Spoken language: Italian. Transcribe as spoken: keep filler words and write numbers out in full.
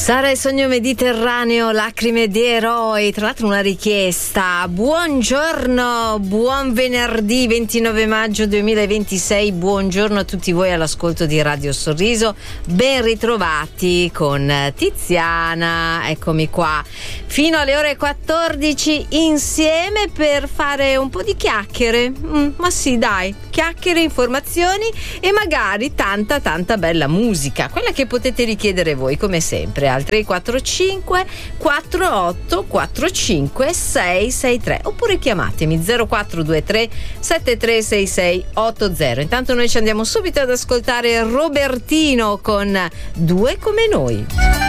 Sara e Sogno Mediterraneo, lacrime di eroi. Tra l'altro una richiesta: buongiorno, buon venerdì ventinove maggio duemilaventisei, buongiorno a tutti voi all'ascolto di Radio Sorriso, ben ritrovati con Tiziana, eccomi qua fino alle ore quattordici insieme per fare un po' di chiacchiere, mm, ma sì dai, chiacchiere, informazioni e magari tanta tanta bella musica, quella che potete richiedere voi come sempre al tre quattro cinque quattro otto quattro cinque sei sei tre oppure chiamatemi zero quattro due tre sette tre sei sei otto zero. Intanto noi ci andiamo subito ad ascoltare Robertino con Due come noi.